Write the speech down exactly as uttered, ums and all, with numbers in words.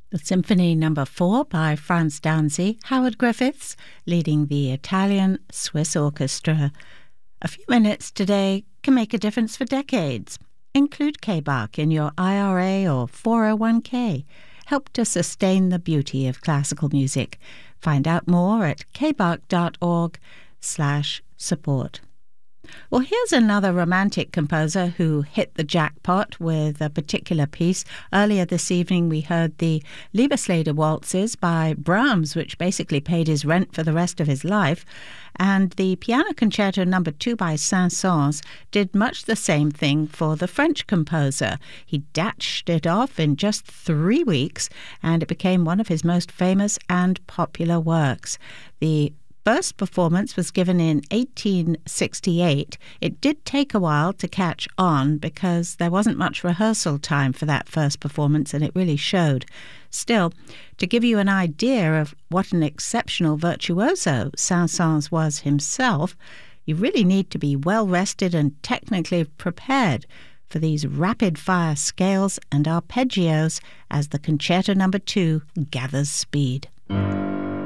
The Symphony Number four by Franz Danzi, Howard Griffiths, leading the Italian-Swiss Orchestra. A few minutes today can make a difference for decades. Include K-Bach in your I R A or four oh one k. Help to sustain the beauty of classical music. Find out more at kbach.org slash support. Well, here's another romantic composer who hit the jackpot with a particular piece. Earlier this evening, we heard the Liebeslede Waltzes by Brahms, which basically paid his rent for the rest of his life. And the Piano Concerto Number two by Saint-Saëns did much the same thing for the French composer. He dashed it off in just three weeks, and it became one of his most famous and popular works. The first performance was given in eighteen sixty-eight. It did take a while to catch on because there wasn't much rehearsal time for that first performance, and it really showed. Still, to give you an idea of what an exceptional virtuoso Saint-Saëns was himself, you really need to be well rested and technically prepared for these rapid-fire scales and arpeggios as the Concerto Number two gathers speed.